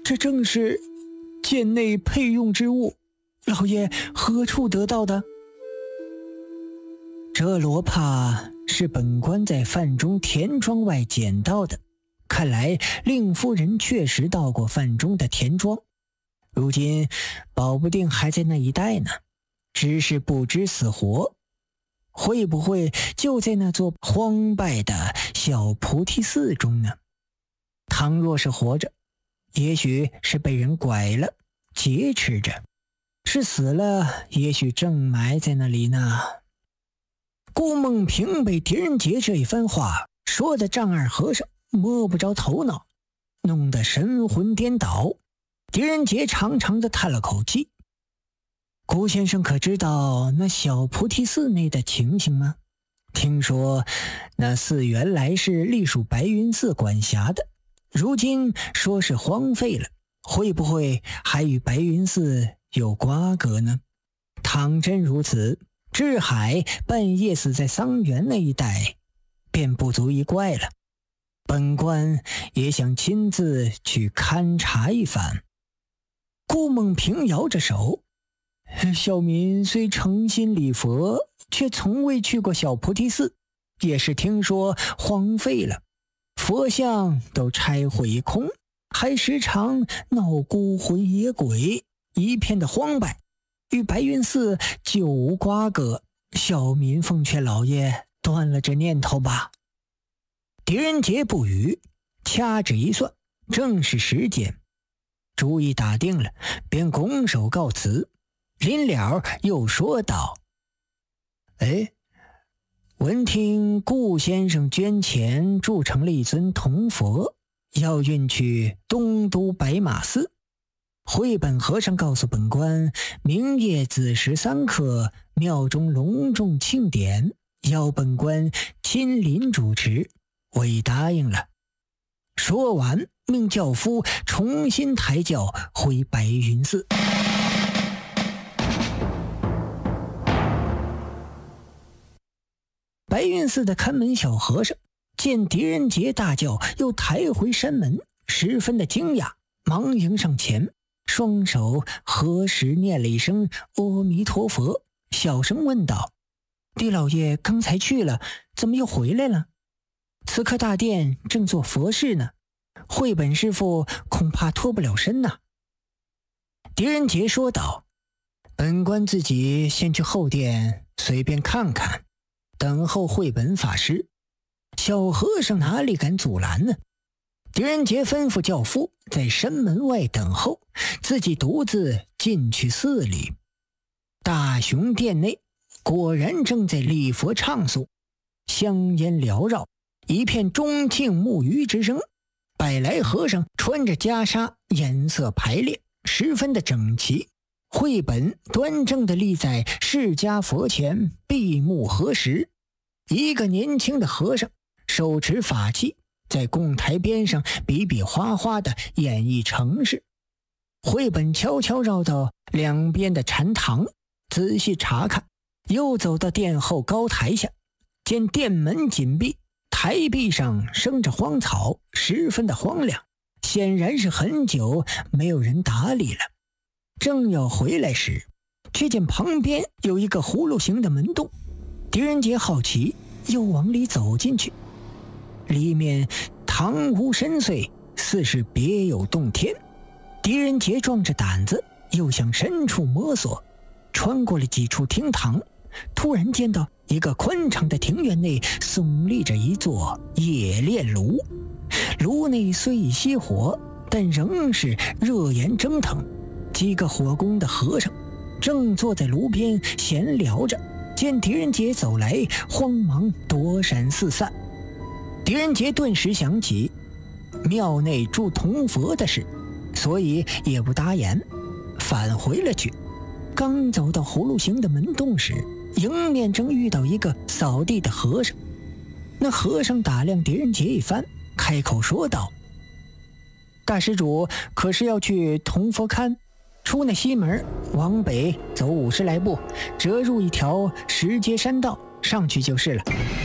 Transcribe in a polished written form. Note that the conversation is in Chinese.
这正是剑内配用之物，老爷何处得到的？这罗帕是本官在范中田庄外捡到的，看来令夫人确实到过范中的田庄，如今保不定还在那一带呢，只是不知死活。会不会就在那座荒败的小菩提寺中呢？倘若是活着，也许是被人拐了劫持着，是死了，也许正埋在那里呢。顾梦平被狄仁杰这一番话说的丈二和尚摸不着头脑，弄得神魂颠倒。狄仁杰长长的叹了口气。顾先生可知道那小菩提寺内的情形吗？听说那寺原来是隶属白云寺管辖的，如今说是荒废了，会不会还与白云寺有瓜葛呢？倘真如此，智海半夜死在桑园那一带便不足一怪了。本官也想亲自去勘察一番。顾梦平摇着手，小民虽诚心礼佛，却从未去过小菩提寺，也是听说荒废了，佛像都拆毁一空，还时常闹孤魂野鬼，一片的荒败，与白云寺就无瓜葛。小民奉劝老爷断了这念头吧。狄仁杰不语，掐指一算，正是时间，主意打定了，便拱手告辞。临了又说道：闻听顾先生捐钱铸成了一尊铜佛，要运去东都白马寺。慧本和尚告诉本官，明夜子时3刻庙中隆重庆典，要本官亲临主持，我已答应了。说完，命轿夫重新抬轿回白云寺。白云寺的看门小和尚见狄仁杰大轿又抬回山门，十分的惊讶，忙迎上前，双手合十念了一声阿弥陀佛，小声问道：狄老爷刚才去了，怎么又回来了？此刻大殿正做佛事呢，慧本师父恐怕脱不了身呐。狄仁杰说道：本官自己先去后殿随便看看，等候慧本法师。小和尚哪里敢阻拦呢？狄仁杰吩咐轿夫在山门外等候，自己独自进去寺里。大雄殿内果然正在礼佛唱诵，香烟缭绕，一片钟磬木鱼之声。百来和尚穿着袈裟，颜色排列，十分的整齐。慧本端正地立在释迦佛前，闭目合十。一个年轻的和尚手持法器，在供台边上比比划划地演绎程式。慧本悄悄绕到两边的禅堂，仔细查看，又走到殿后高台下，见殿门紧闭，台壁上生着荒草，十分的荒凉，显然是很久没有人打理了。正要回来时，却见旁边有一个葫芦形的门洞。狄仁杰好奇，又往里走进去，里面堂屋深邃，似是别有洞天。狄仁杰壮着胆子又向深处摸索，穿过了几处厅堂，突然见到一个宽敞的庭院内耸立着一座冶炼炉，炉内虽已熄火，但仍是热炎蒸腾。几个火工的和尚正坐在炉边闲聊着，见狄仁杰走来，慌忙躲闪四散。狄仁杰顿时想起庙内铸铜佛的事，所以也不答言，返回了去。刚走到葫芦形的门洞时，迎面正遇到一个扫地的和尚。那和尚打量狄仁杰一番，开口说道：大施主可是要去铜佛龛？出那西门，往北走50来步，折入一条石阶山道，上去就是了。